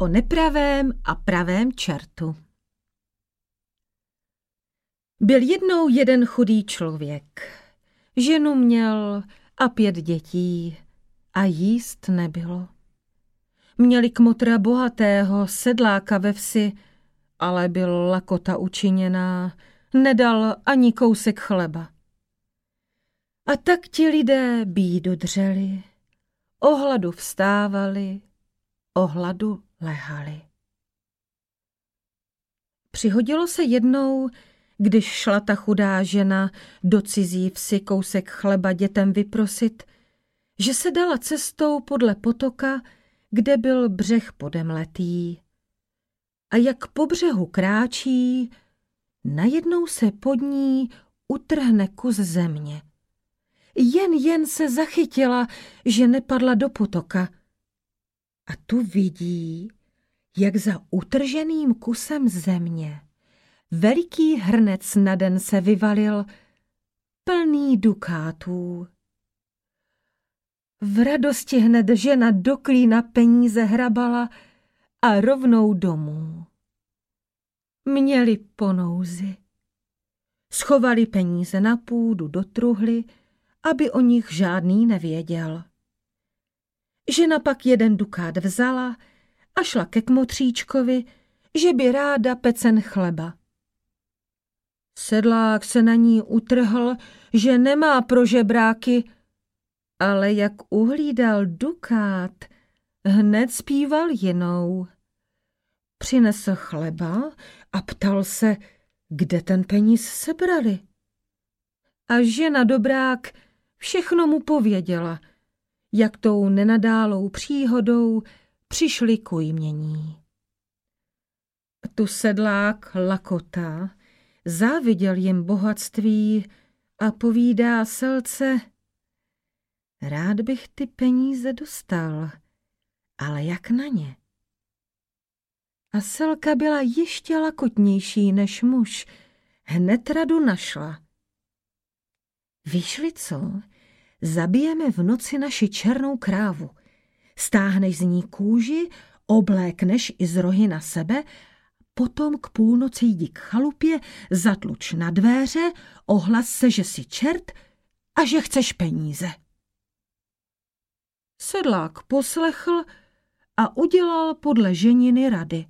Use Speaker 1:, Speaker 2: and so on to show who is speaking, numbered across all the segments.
Speaker 1: O nepravém a pravém čertu. Byl jednou jeden chudý člověk. Ženu měl a 5 dětí a jíst nebylo. Měli kmotra bohatého sedláka ve vsi, ale byl lakota učiněná, nedal ani kousek chleba. A tak ti lidé bídu dřeli, o hladu vstávali, o hladu lehali. Přihodilo se jednou, když šla ta chudá žena do cizí vsi kousek chleba dětem vyprosit, že se dala cestou podle potoka, kde byl břeh podemletý. A jak po břehu kráčí, najednou se pod ní utrhne kus země. Jen se zachytila, že nepadla do potoka. A tu vidí, jak za utrženým kusem země veliký hrnec na den se vyvalil, plný dukátů. V radosti hned žena do klína peníze hrabala a rovnou domů. Měli po nouzi. Schovali peníze na půdu do truhly, aby o nich žádný nevěděl. Žena pak 1 dukát vzala a šla ke kmotříčkovi, že by ráda pecen chleba. Sedlák se na ní utrhl, že nemá pro žebráky, ale jak uhlídal dukát, hned zpíval jinou. Přinesl chleba a ptal se, kde ten peníz sebrali. A žena dobrák všechno mu pověděla, jak tou nenadálou příhodou přišli k ujmění. Tu sedlák lakota záviděl jim bohatství a povídá selce: rád bych ty peníze dostal, ale jak na ně? A selka byla ještě lakotnější než muž, hned radu našla. Víš-li co, zabijeme v noci naši černou krávu, stáhneš z ní kůži, oblékneš i z rohy na sebe, potom k půlnoci jdi k chalupě, zatluč na dvéře, ohlas se, že jsi čert a že chceš peníze. Sedlák poslechl a udělal podle ženiny rady.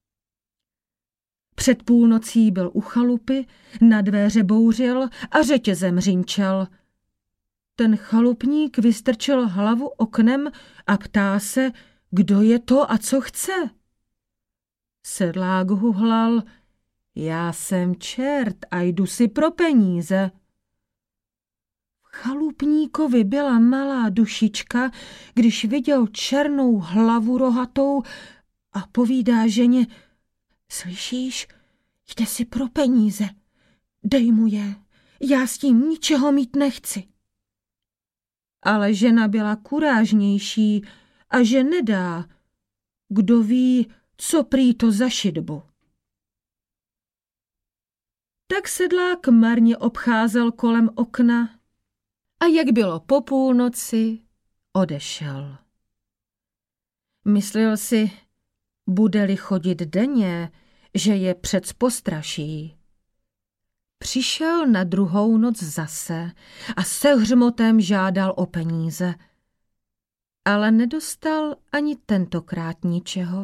Speaker 1: Před půlnocí byl u chalupy, na dveře bouřil a řetězem řinčel. Ten chalupník vystrčil hlavu oknem a ptá se, kdo je to a co chce. Sedlák huhlal: já jsem čert a jdu si pro peníze. V chalupníkovi byla malá dušička, když viděl černou hlavu rohatou a povídá ženě: slyšíš, jde si pro peníze, dej mu je, já s tím ničeho mít nechci. Ale žena byla kurážnější a že nedá, kdo ví, co prý to za šidbu. Tak sedlák marně obcházel kolem okna a jak bylo po půlnoci, odešel. Myslel si, bude-li chodit denně, že je přec postraší. Přišel na druhou noc zase a se hřmotem žádal o peníze, ale nedostal ani tentokrát ničeho.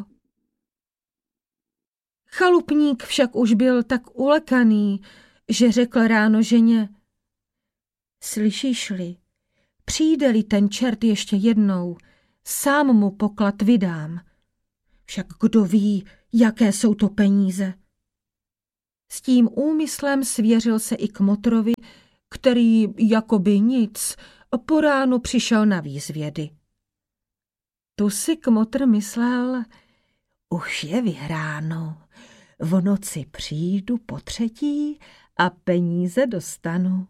Speaker 1: Chalupník však už byl tak ulekaný, že řekl ráno ženě: slyšíš-li, přijde-li ten čert ještě jednou, sám mu poklad vydám. Však kdo ví, jaké jsou to peníze. S tím úmyslem svěřil se i kmotrovi, který jakoby nic po ránu přišel na výzvědy. Tu si kmotr myslel: už je vyhráno, v noci přijdu po 3. a peníze dostanu.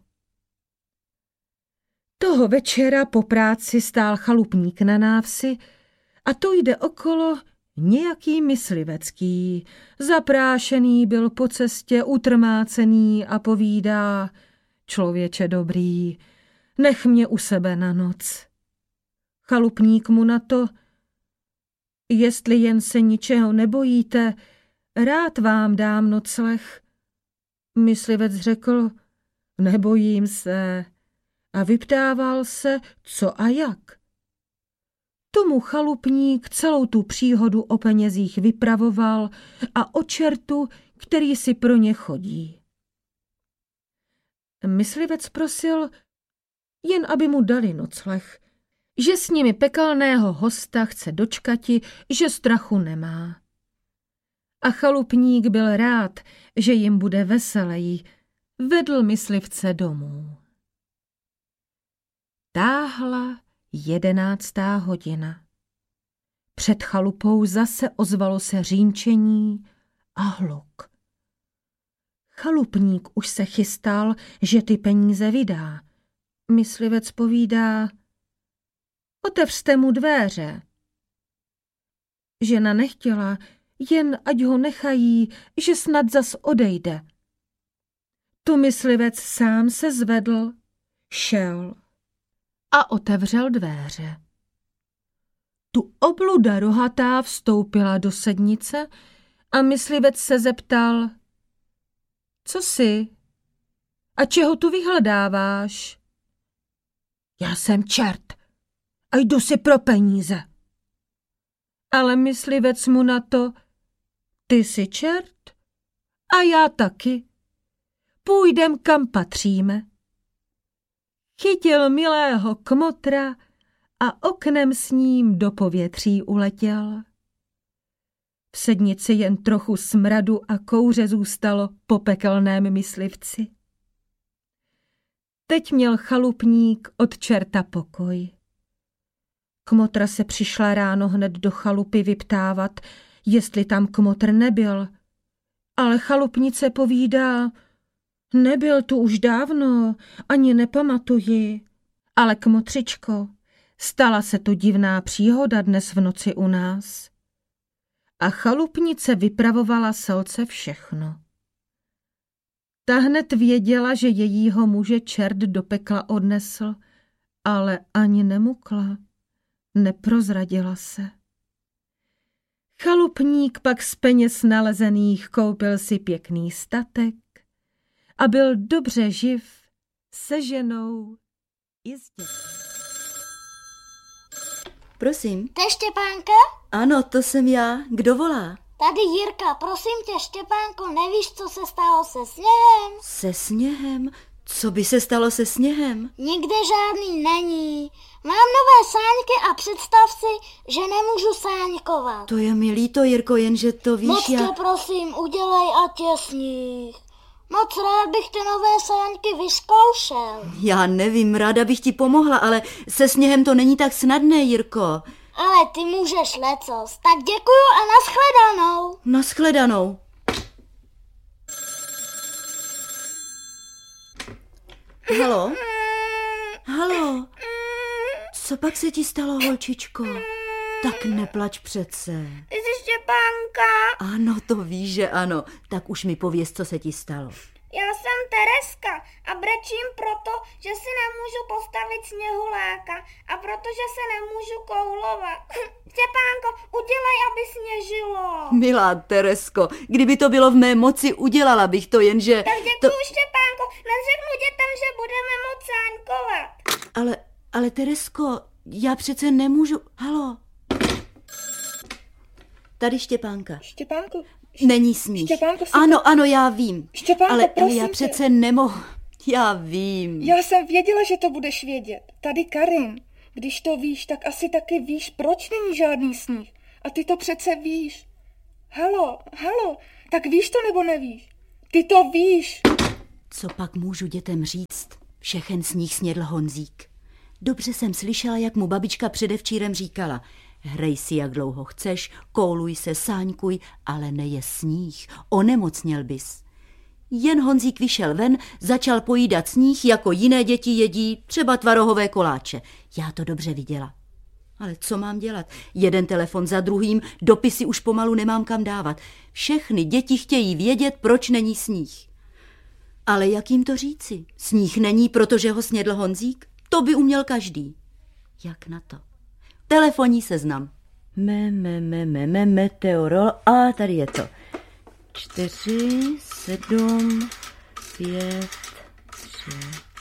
Speaker 1: Toho večera po práci stál chalupník na návsi a tu jde okolo nějaký myslivecký. Zaprášený byl po cestě, utrmácený a povídá: člověče dobrý, nech mě u sebe na noc. Chalupník mu na to: Jestli jen se ničeho nebojíte, rád vám dám nocleh. Myslivec řekl, nebojím se, a vyptával se, co a jak. Tomu chalupník celou tu příhodu o penězích vypravoval a o čertu, který si pro ně chodí. Myslivec prosil, jen aby mu dali nocleh, že s nimi pekelného hosta chce dočkati, že strachu nemá. A chalupník byl rád, že jim bude veselej, vedl myslivce domů. Táhla 11. hodina. Před chalupou zase ozvalo se řínčení a hluk. Chalupník už se chystal, že ty peníze vydá. Myslivec povídá, otevřte mu dveře. Žena nechtěla, jen ať ho nechají, že snad zas odejde. Tu myslivec sám se zvedl, šel a otevřel dveře. Tu obluda rohatá vstoupila do sednice a myslivec se zeptal, co jsi? A čeho tu vyhledáváš? Já jsem čert a jdu si pro peníze. Ale myslivec mu na to, ty jsi čert a já taky. Půjdem, kam patříme. Chytil milého kmotra a oknem s ním do povětří uletěl. V sednici jen trochu smradu a kouře zůstalo po pekelném myslivci. Teď měl chalupník od čerta pokoj. Kmotra se přišla ráno hned do chalupy vyptávat, jestli tam kmotr nebyl. Ale chalupnice povídá, nebyl tu už dávno, ani nepamatuji. Ale kmotřičko, stala se tu divná příhoda dnes v noci u nás. A chalupnice vypravovala selce všechno. Ta hned věděla, že jejího muže čert do pekla odnesl, ale ani nemukla, neprozradila se. Chalupník pak z peněz nalezených koupil si pěkný statek a byl dobře živ se ženou i s dětmi.
Speaker 2: Prosím.
Speaker 3: To je Štěpánka?
Speaker 2: Ano, to jsem já. Kdo volá?
Speaker 3: Tady Jirka, prosím tě, Štěpánko, nevíš, co se stalo se sněhem?
Speaker 2: Se sněhem? Co by se stalo se sněhem?
Speaker 3: Nikde žádný není. Mám nové sáňky a představ si, že nemůžu sáňkovat.
Speaker 2: To je mi líto, Jirko, jenže to víš,
Speaker 3: Moc tě prosím, udělej, ať je sníh. Moc rád bych ty nové sáňky vyzkoušel.
Speaker 2: Já nevím, ráda bych ti pomohla, ale se sněhem to není tak snadné, Jirko.
Speaker 3: Ale ty můžeš lecos. Tak děkuju a nashledanou.
Speaker 2: Nashledanou. Halo? Halo? Co pak se ti stalo, holčičko? Tak neplač přece.
Speaker 3: Ty jsi Štěpánka.
Speaker 2: Ano, to víš, že ano. Tak už mi pověz, co se ti stalo.
Speaker 3: Já jsem Tereska a brečím proto, že si nemůžu postavit sněhuláka a protože se nemůžu koulovat. Štěpánko, udělej, aby sněžilo.
Speaker 2: Milá Teresko, kdyby to bylo v mé moci, udělala bych to, jenže...
Speaker 3: Tak děkuju, Štěpánko, neřeknu dětem, že budeme moc sáňkovat.
Speaker 2: Ale Teresko, já přece nemůžu... Halo? Tady Štěpánka.
Speaker 4: Štěpánku.
Speaker 2: Není sníh.
Speaker 4: Štěpánko,
Speaker 2: Ano, já vím.
Speaker 4: Štěpánko,
Speaker 2: ale
Speaker 4: prosím
Speaker 2: já přece nemohu. Já vím.
Speaker 4: Já jsem věděla, že to budeš vědět. Tady Karin. Když to víš, tak asi taky víš, proč není žádný sníh. A ty to přece víš. Halo, tak víš to nebo nevíš? Ty to víš.
Speaker 2: Co pak můžu dětem říct? Všechen sníh snědl Honzík. Dobře jsem slyšela, jak mu babička předevčírem říkala. Hrej si, jak dlouho chceš, kouluj se, sáňkuj, ale neje sníh, onemocněl bys. Jen Honzík vyšel ven, začal pojídat sníh, jako jiné děti jedí, třeba tvarohové koláče. Já to dobře viděla. Ale co mám dělat? Jeden telefon za druhým, dopisy už pomalu nemám kam dávat. Všechny děti chtějí vědět, proč není sníh. Ale jak jim to říci? Sníh není, protože ho snědl Honzík? To by uměl každý. Jak na to? Telefonní seznam. Meteorol. A tady je to. 4, 7, 5, 3.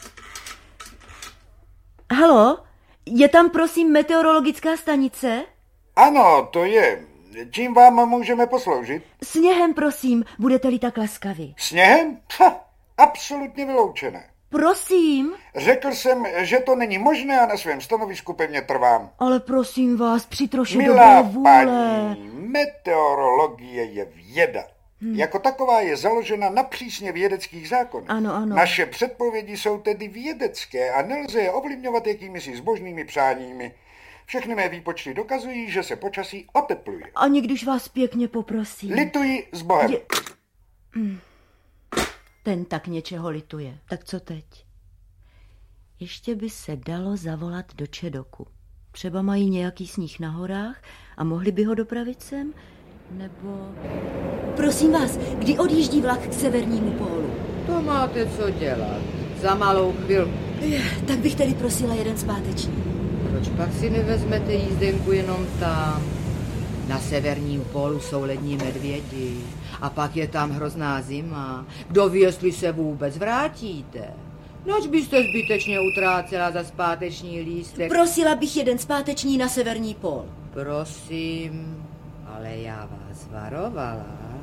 Speaker 2: Halo? Je tam prosím meteorologická stanice?
Speaker 5: Ano, to je. Čím vám můžeme posloužit?
Speaker 2: Sněhem prosím, budete-li tak laskavi.
Speaker 5: Sněhem? Absolutně vyloučené.
Speaker 2: Prosím.
Speaker 5: Řekl jsem, že to není možné a na svém stanovisku pevně trvám.
Speaker 2: Ale prosím vás, při troše
Speaker 5: Milá
Speaker 2: dobré vůle.
Speaker 5: paní, meteorologie je věda. Jako taková je založena na přísně vědeckých zákonech.
Speaker 2: Ano.
Speaker 5: Naše předpovědi jsou tedy vědecké a nelze je ovlivňovat jakýmisi zbožnými přáními. Všechny mé výpočty dokazují, že se počasí otepluje.
Speaker 2: Ani když vás pěkně poprosím.
Speaker 5: Lituji s Bohem.
Speaker 2: Ten tak něčeho lituje. Tak co teď? Ještě by se dalo zavolat do Čedoku. Třeba mají nějaký sníh na horách a mohli by ho dopravit sem? Nebo... Prosím vás, kdy odjíždí vlak k severnímu pólu?
Speaker 6: To máte co dělat. Za malou chvilku.
Speaker 2: Tak bych tedy prosila jeden zpáteční.
Speaker 6: Proč pak si nevezmete jízdenku jenom tam? Na severním pólu jsou lední medvědi a pak je tam hrozná zima. Kdo ví, jestli se vůbec vrátíte? Noč byste zbytečně utrácela za zpáteční lístek.
Speaker 2: Prosila bych jeden zpáteční na severní pól.
Speaker 6: Prosím, ale já vás varovala.